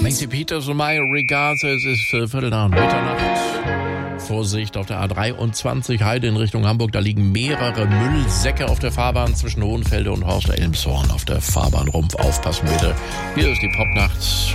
Macy Peters und My Regards, es ist Viertel nach Mitternacht. Vorsicht auf der A23 Heide in Richtung Hamburg, da liegen mehrere Müllsäcke auf der Fahrbahn zwischen Hohenfelde und Horst Elmshorn auf der Fahrbahnrumpf. Aufpassen bitte. Hier ist die Popnacht.